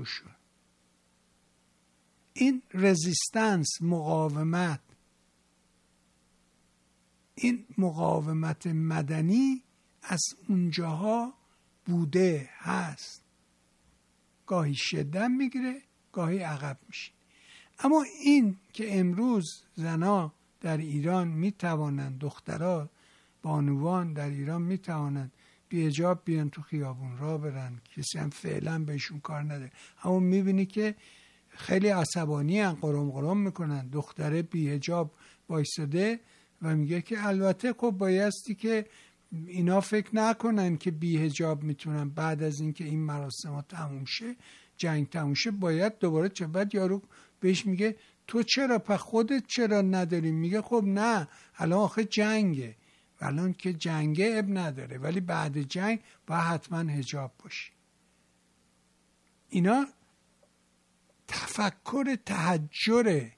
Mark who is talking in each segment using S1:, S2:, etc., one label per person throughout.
S1: روشون. این رزیستنس، مقاومت، این مقاومت مدنی از اونجاها بوده هست. گاهی شدت میگیره، گاهی عقب میشه. اما این که امروز زنا در ایران میتوانند، دخترها بانوان در ایران میتوانند بی حجاب بیان تو خیابون راه برن، کسی هم فعلا بهشون کار نداره. اما میبینی که خیلی عصبانی هن، قرم قرم میکنن. دختره بی حجاب وایساده و میگه که البته خب بایستی که اینا فکر نکنن که بی حجاب میتونن بعد از اینکه این مراسم ها تموم شه، جنگ تموم شه، باید دوباره چه. بعد یارو بهش میگه تو چرا پس خودت چرا نداری؟ میگه خب نه الان آخه جنگه، الان که جنگه اب نداره، ولی بعد جنگ باید حتما حجاب باشه. اینا تفکر تحجره.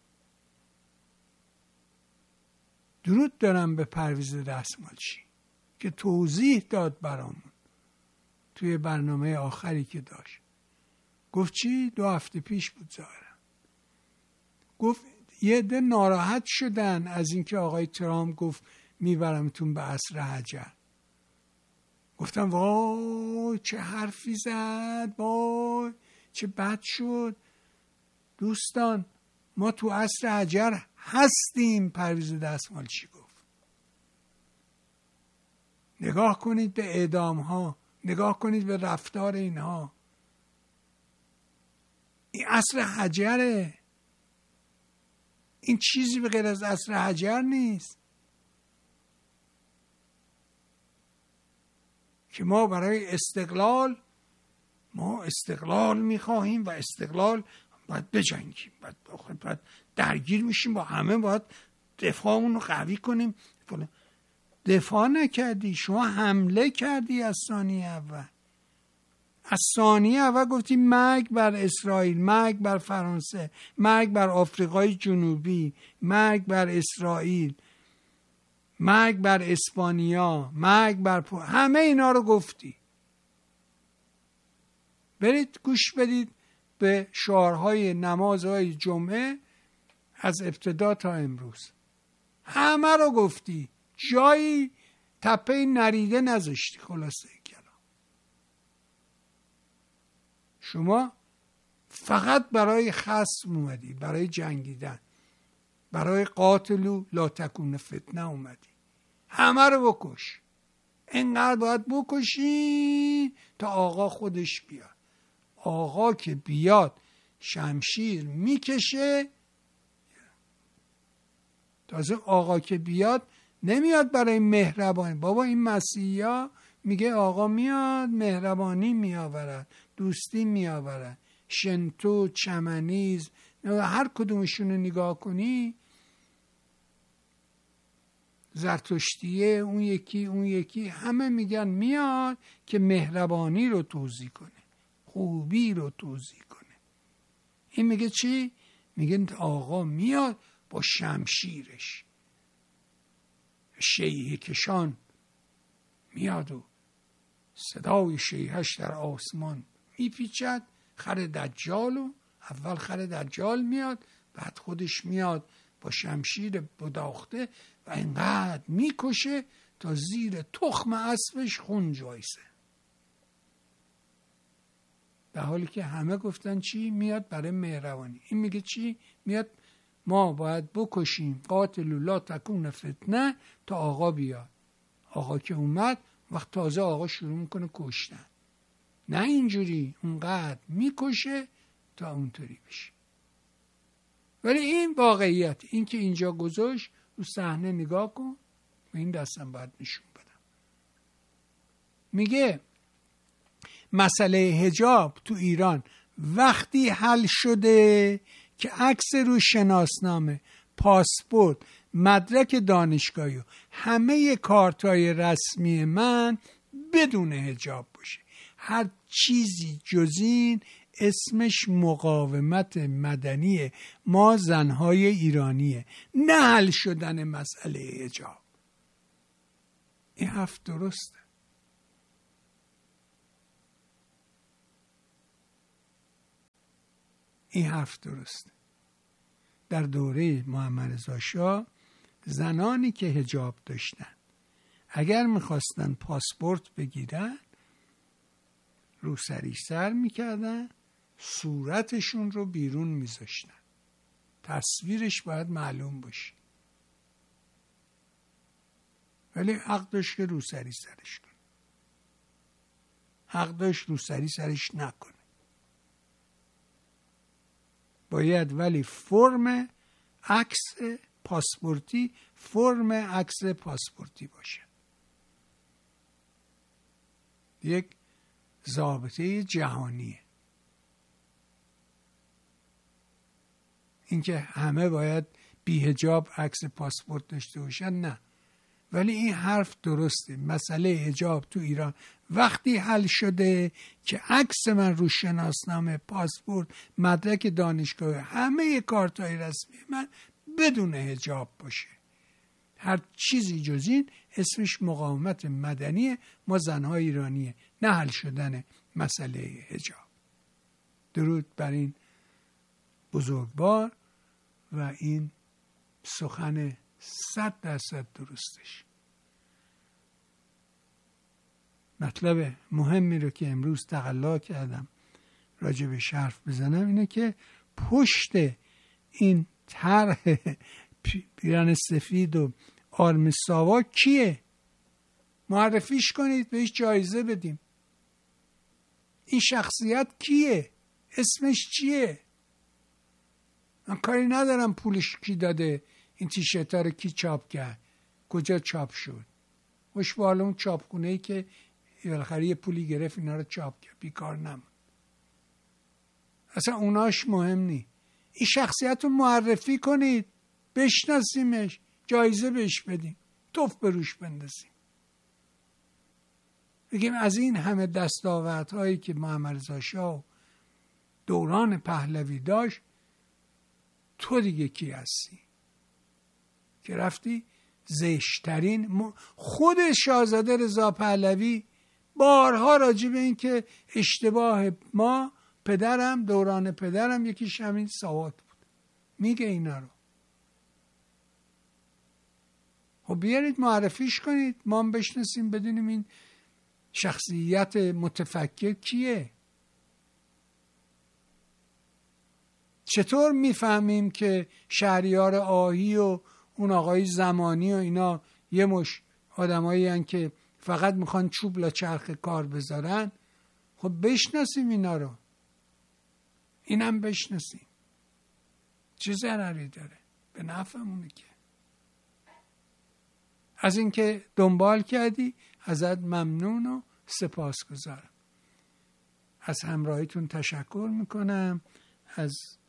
S1: درود دارم به پرویز دستمالچی که توضیح داد برامون توی برنامه آخری که داشت. گفت چی؟ 2 هفته پیش بود ظاهرا. گفت یه عده ناراحت شدن از اینکه آقای ترامپ گفت میبرمتون به عصر حجر. گفتم وای چه حرفی زد، وای چه بد شد. دوستان ما تو عصر حجر هستیم. پرویز دستمالچی گفت نگاه کنید به اعدام ها، نگاه کنید به رفتار اینها. این عصر حجره، این چیزی به غیر از عصر حجر نیست که ما برای استقلال، ما استقلال میخواهیم و استقلال باید بجنگیم، باید درگیر میشیم با همه، باید دفاعمون رو قوی کنیم. دفاع نکردی، شما حمله کردی. از ثانیه اول گفتی مرگ بر اسرائیل، مرگ بر فرانسه، مرگ بر آفریقای جنوبی، مرگ بر اسرائیل، مرگ بر اسپانیا، مرگ بر همه اینا رو گفتی. برید گوش بدید به شعارهای نمازهای جمعه از ابتدا تا امروز. همه رو گفتی، جایی تپه نریده نذاشتی. خلاصه کلام شما فقط برای خصم اومدی، برای جنگیدن، برای قاتلو لا تکون فتنه اومدی. همه رو بکش. اینقدر باید بکشی تا آقا خودش بیاد. آقا که بیاد شمشیر میکشه. تازه آقا که بیاد نمیاد برای مهربانی. بابا این مسیحا میگه آقا میاد مهربانی میآورد، دوستی میآورد. شنتو، چمنیز، هر کدومشون رو نگاه کنی، زرتشتیه، اون یکی همه میگن میاد که مهربانی رو توضیح کنه، خوبی رو توضیح کنه. این میگه چی؟ میگه آقا میاد با شمشیرش، شیهه کشان میاد و صدای شیهش در آسمان میپیچد. خر دجالو، اول خر دجال میاد، بعد خودش میاد با شمشیر بداخته و اینقدر میکشه تا زیر تخم اسبش خون جایسه. در حالی که همه گفتن چی؟ میاد برای مهربانی. این میگه چی؟ میاد ما باید بکشیم، قاتلوا لا تکون فتنه، تا آقا بیاد. آقا که اومد وقت تازه آقا شروع میکنه کشتن. نه اینجوری، اونقدر میکشه تا اونطوری بشه. ولی این واقعیت، این که اینجا گذاشت رو صحنه نگاه کن. و این دستم باید نشون بدم. میگه مسئله حجاب تو ایران وقتی حل شده که عکس رو شناسنامه، پاسپورت، مدرک دانشگاهی و همه کارتای رسمی من بدون حجاب باشه. هر چیزی جز این اسمش مقاومت مدنی ما زنهای ایرانیه، نه حل شدن مسئله حجاب. این حرف درسته. این حرف درسته. در دوره محمد رضا شاه زنانی که حجاب داشتن اگر میخواستن پاسپورت بگیرن روسری سر میکردن، صورتشون رو بیرون میذاشتن، تصویرش باید معلوم باشه، ولی حق داشت که روسری سرش کنه، حق داشت روسری سرش نکنه. باید ولی فرم عکس پاسپورتی فرم عکس پاسپورتی باشه. یک ضابطه جهانیه اینکه همه باید بی حجاب عکس پاسپورت داشته باشن، نه. ولی این حرف درسته. مسئله حجاب تو ایران وقتی حل شده که عکس من رو شناسنامه، پاسپورت، مدرک دانشگاه، همه کارتای رسمی من بدون حجاب باشه، هر چیزی جز این اسمش مقاومت مدنی ما زنهای ایرانیه، نه حل شدن مسئله حجاب. درود بر این بزرگوار و این سخن 100% درستش. مطلب مهمی رو که امروز تقلا کردم راجع به حرف بزنم اینه که پشت این طرح پیرن سفید و آرم ساواک کیه؟ معرفیش کنید، بهش جایزه بدیم. این شخصیت کیه؟ اسمش چیه؟ من کاری ندارم پولش کی داده، این تیشرت ها رو کی چاپ کرد، کجا چاپ شد. خوش به حال اون چاپخونه‌ای که بالاخره یه پولی گرفت اینا رو چاپ کرد، بیکار نموند. اصلا اوناش مهم نی. این شخصیت رو معرفی کنید، بشناسیمش، جایزه بهش بدیم، توف به روش بندازیم، بگیم از این همه دستاوردهایی که محمد رضا شاه دوران پهلوی داشت تو دیگه کی هستی که رفتی زشترین. خود شاهزاده رضا پهلوی بارها راجع به این که اشتباه ما، پدرم دوران پدرم یکیش همین ساواک بود، میگه اینا رو. خب بیارید معرفیش کنید، ما هم بشناسیم، بدونیم این شخصیت متفکر کیه. چطور میفهمیم که شهریار آهی و اون آقای زمانی و اینا یه مش آدمایی هن که فقط میخوان چوب لا چرخ کار بذارن؟ خب بشناسیم اینا رو، اینم بشناسیم. چه ضرری داره؟ به نفعمونه که. از اینکه دنبال کردی ازت ممنون و سپاسگزارم. از همراهیتون تشکر میکنم. از